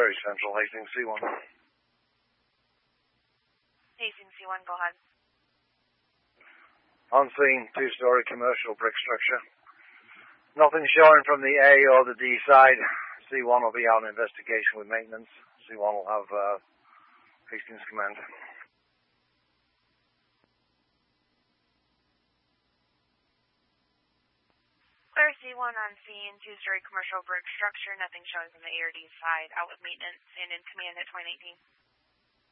Very central, Hastings C1. Hastings C1, go ahead. On scene, two-story commercial brick structure. Nothing showing from the A or the D side. C1 will be out on investigation with maintenance. C1 will have Hastings command. Clear C1 on scene, two-story commercial brick structure, nothing showing from the A or D side, out with maintenance, and in command at 2019.